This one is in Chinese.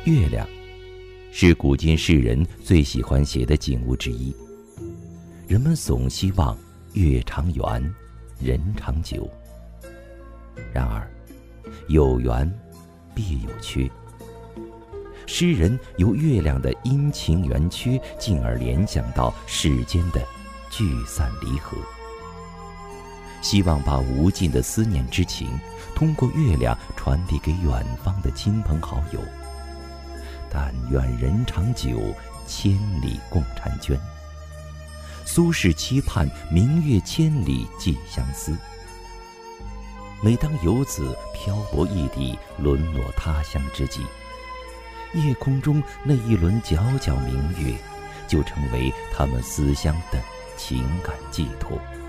月亮是古今世人最喜欢写的景物之一，人们总希望月长圆，人长久。然而，有圆必有缺。诗人由月亮的阴晴圆缺，进而联想到世间的聚散离合，希望把无尽的思念之情通过月亮传递给远方的亲朋好友。但愿人长久，千里共婵娟。苏轼期盼明月千里寄相思。每当游子漂泊异地，沦落他乡之际，夜空中那一轮皎皎明月，就成为他们思乡的情感寄托。